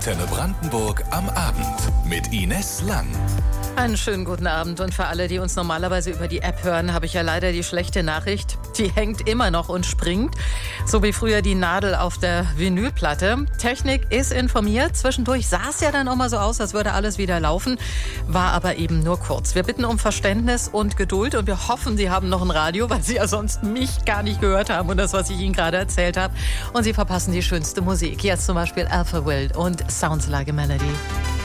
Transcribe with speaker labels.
Speaker 1: Antenne Brandenburg am Abend mit Ines Lang.
Speaker 2: Einen schönen guten Abend und für alle, die uns normalerweise über die App hören, habe ich ja leider die schlechte Nachricht. Die hängt immer noch und springt, so wie früher die Nadel auf der Vinylplatte. Technik ist informiert. Zwischendurch sah es ja dann auch mal so aus, als würde alles wieder laufen, war aber eben nur kurz. Wir bitten um Verständnis und Geduld und wir hoffen, Sie haben noch ein Radio, weil Sie ja sonst mich gar nicht gehört haben und das, was ich Ihnen gerade erzählt habe. Und Sie verpassen die schönste Musik. Jetzt zum Beispiel Alpha Will und Sounds Like a Melody.